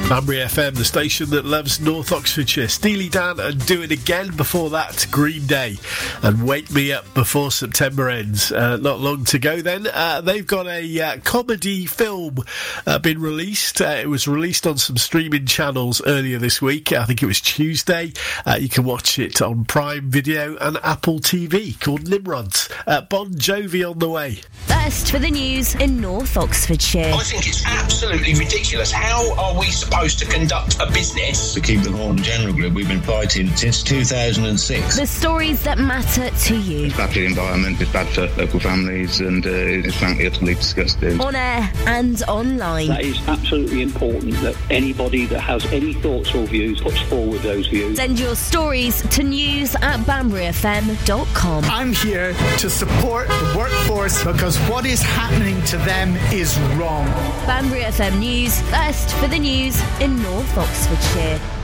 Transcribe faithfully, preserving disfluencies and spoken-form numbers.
Banbury F M, the station that loves North Oxfordshire. Steely Dan and Do It Again. Before that, Green Day and Wake Me Up Before September Ends. Uh, not long to go then. Uh, they've got a uh, comedy film uh, been released. Uh, it was released on some streaming channels earlier this week. I think it was Tuesday. Uh, you can watch it on Prime Video and Apple T V, called Nimrods. Uh, Bon Jovi on the way. First for the news in North Oxfordshire. I think it's absolutely ridiculous. How are we supposed to conduct a business? To keep the Horton General Group, we've been fighting since two thousand six. The stories that matter to you. It's bad for the environment, it's bad for local families, and uh, it's frankly utterly disgusting. On air and online. That is absolutely important that anybody that has any thoughts or views puts forward those views. Send your stories to news at banbury f m dot com. I'm here to support the workforce because what is happening to them is wrong. Banbury F M News, first for the news in North Oxfordshire.